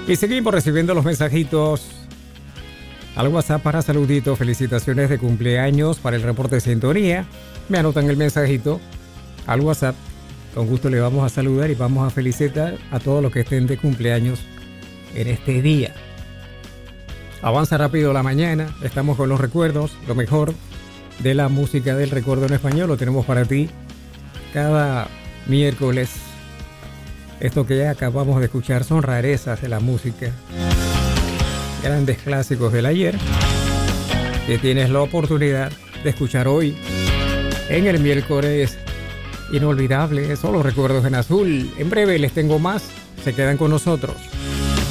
Y seguimos recibiendo los mensajitos al WhatsApp para saluditos, felicitaciones de cumpleaños para el reporte de sintonía. Me anotan el mensajito al WhatsApp. Con gusto le vamos a saludar y vamos a felicitar a todos los que estén de cumpleaños en este día. Avanza rápido la mañana, estamos con los recuerdos, lo mejor de la música del recuerdo en español, lo tenemos para ti cada miércoles. Esto que ya acabamos de escuchar son rarezas de la música, grandes clásicos del ayer, que tienes la oportunidad de escuchar hoy en el miércoles inolvidable. Son los recuerdos en azul. En breve les tengo más, se quedan con nosotros.